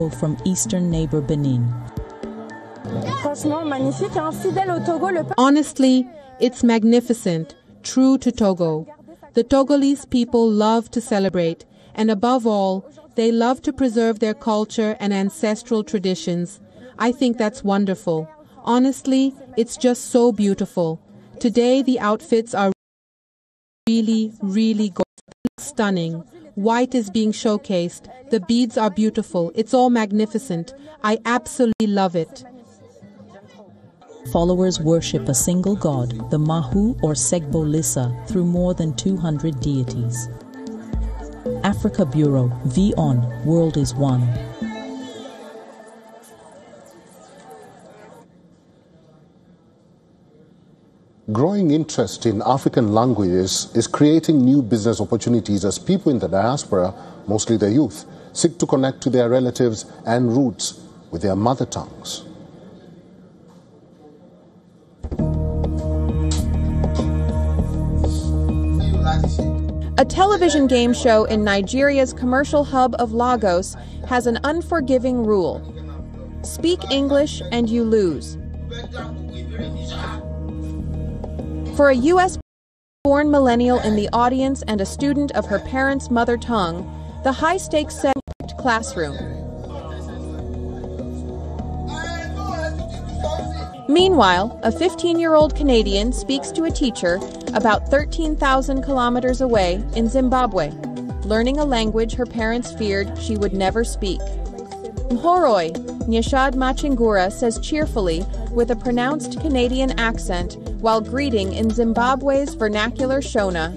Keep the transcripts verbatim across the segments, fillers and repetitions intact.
from eastern neighbor Benin. Honestly, it's magnificent, true to Togo. The Togolese people love to celebrate, and above all, they love to preserve their culture and ancestral traditions. I think that's wonderful. Honestly, it's just so beautiful. Today, the outfits are really, really gorgeous, stunning. White is being showcased. The beads are beautiful. It's all magnificent. I absolutely love it. Followers worship a single god, the Mahu or Segbolissa, through more than two hundred deities. Africa Bureau, V O N, World is One. Growing interest in African languages is creating new business opportunities as people in the diaspora, mostly the youth, seek to connect to their relatives and roots with their mother tongues. A television game show in Nigeria's commercial hub of Lagos has an unforgiving rule. Speak English and you lose. For a U S-born millennial in the audience and a student of her parents' mother tongue, the high-stakes segment classroom. Meanwhile, a fifteen-year-old Canadian speaks to a teacher about thirteen thousand kilometers away in Zimbabwe, learning a language her parents feared she would never speak. Mhoroi, Nyashad Machingura says cheerfully with a pronounced Canadian accent while greeting in Zimbabwe's vernacular Shona.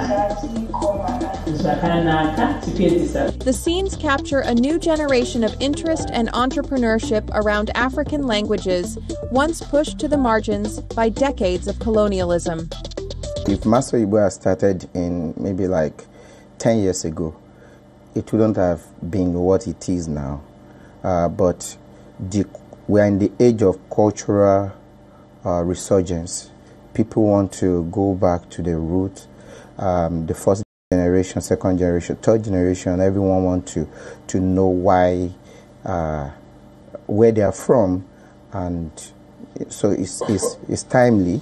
The scenes capture a new generation of interest and entrepreneurship around African languages, once pushed to the margins by decades of colonialism. If Master Igbo started in maybe like ten years ago, it wouldn't have been what it is now. Uh, but the, we're in the age of cultural uh, resurgence. People want to go back to the root. Um, the first generation, second generation, third generation, everyone wants to, to know why, uh, where they are from, and so it's, it's, it's timely.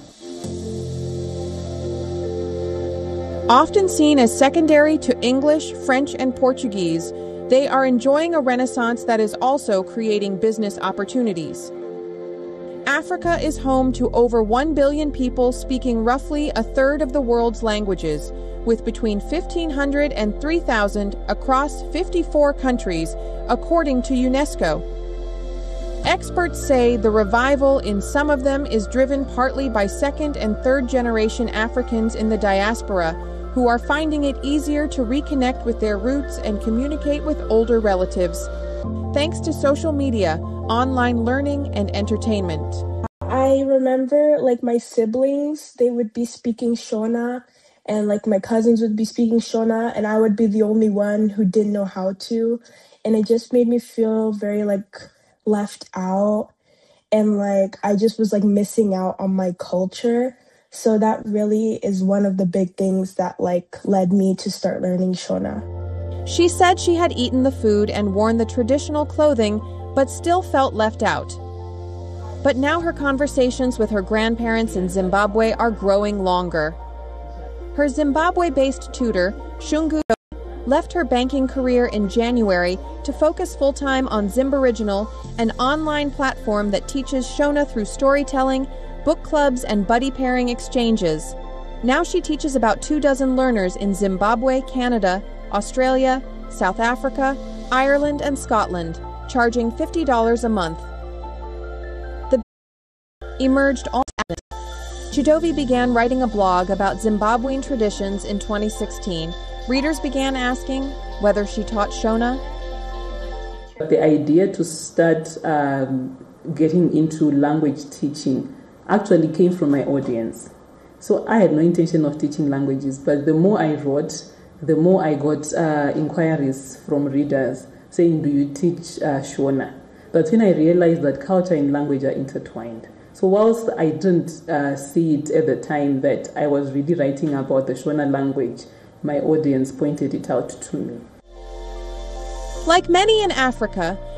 Often seen as secondary to English, French, and Portuguese, they are enjoying a renaissance that is also creating business opportunities. Africa is home to over one billion people speaking roughly a third of the world's languages, with between fifteen hundred and three thousand across fifty-four countries, according to UNESCO. Experts say the revival in some of them is driven partly by second and third generation Africans in the diaspora, who are finding it easier to reconnect with their roots and communicate with older relatives, thanks to social media, online learning, and entertainment. I remember, like, my siblings, they would be speaking Shona, and, like, my cousins would be speaking Shona, and I would be the only one who didn't know how to, and it just made me feel very, like, left out, and, like, I just was, like, missing out on my culture. So that really is one of the big things that, like, led me to start learning Shona. She said she had eaten the food and worn the traditional clothing, but still felt left out. But now her conversations with her grandparents in Zimbabwe are growing longer. Her Zimbabwe-based tutor, Shungu, left her banking career in January to focus full-time on Zimboriginal, an online platform that teaches Shona through storytelling, book clubs, and buddy pairing exchanges. Now she teaches about two dozen learners in Zimbabwe, Canada, Australia, South Africa, Ireland, and Scotland, charging fifty dollars a month. The emerged all Chidovi began writing a blog about Zimbabwean traditions in twenty sixteen. Readers began asking whether she taught Shona. The idea to start um, getting into language teaching actually came from my audience. So I had no intention of teaching languages, but the more I wrote, the more I got uh, inquiries from readers saying, do you teach uh, Shona? But when I realized that culture and language are intertwined. So whilst I didn't uh, see it at the time that I was really writing about the Shona language, my audience pointed it out to me. Like many in Africa,